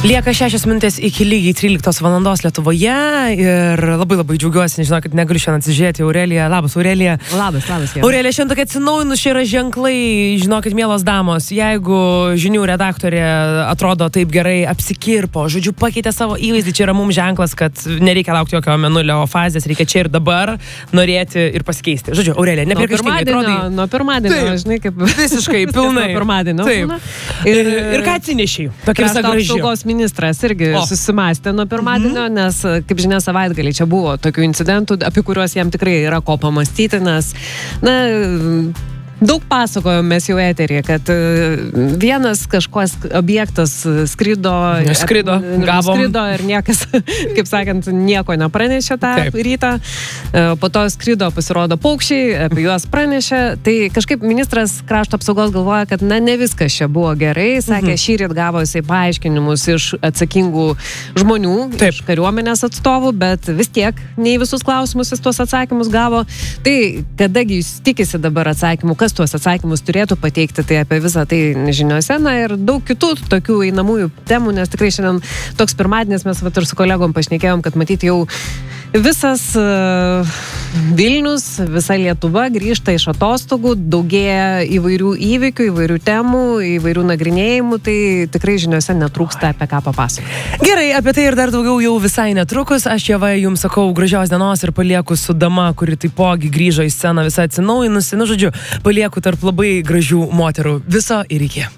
Lieka 6 minutės iki lygiai 13 valandos Lietuvoje ir labai džiaugiuosi, nežinau, kad negaliu šiandien atsižiūrėti Aureliją. Labas, Aurelija. Labas. Aurelija, šiandien tokia atsinaujinus, čia yra ženklai, žinokit, mielos damos, jeigu žinių redaktorė atrodo taip gerai, apsikirpo, žodžiu, pakeitė savo įvaizdį, čia yra mums ženklas, kad nereikia laukti jokio mėnulio fazės, reikia čia ir dabar norėti ir pasikeisti. Žodžiu, Aurelija, nepriekaištingai atrodai. Nuo pirmadienio, žinai, kaip visiškai pilnai. Nuo pirmadienio. Taip. Ir ką atsinešiai? Tokia visa graži. Ministras irgi susimastė nuo pirmadienio, nes, kaip žinia, savaitgalį čia buvo tokių incidentų, apie kuriuos jam tikrai yra ko pamastyti, nes, daug pasakojom mes jau eterį, kad vienas kažkoks objektas skrido ir niekas, kaip sakant, nieko nepranešė tą rytą. Po to skrido, pasirodo, paukščiai, apie juos pranešė. Tai kažkaip ministras krašto apsaugos galvoja, kad ne viskas čia buvo gerai. Sakė, šįryt gavo jisai paaiškinimus iš atsakingų žmonių, iš kariuomenės atstovų, bet vis tiek ne į visus klausimus jis tuos atsakymus gavo. Tai kadagi jūs tikisi dabar atsakymų, kas tuos atsakymus turėtų pateikti, tai apie visą tai žiniose, ir daug kitų tokių einamųjų temų, nes tikrai šiandien toks pirmadienis mes ir su kolegom pašnekėjom, kad matyti jau visas Vilnius, visa Lietuva grįžta iš atostogų, daugėja įvairių įvykių, įvairių temų, įvairių nagrinėjimų, tai tikrai žiniose netrūksta apie ką papasakoti. Gerai, apie tai ir dar daugiau jau visai netrukus. Aš Ieva jums sakau gražios dienos ir palieku su dama, kuri taipogi grįžo į sceną visą atsinaujinusi. Žodžiu, palieku tarp labai gražių moterų. Viso ir iki.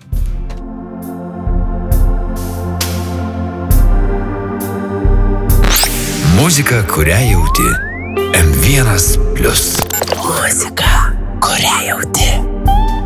Muzika, kurią jauti. M1+. Muzika, kurią jauti.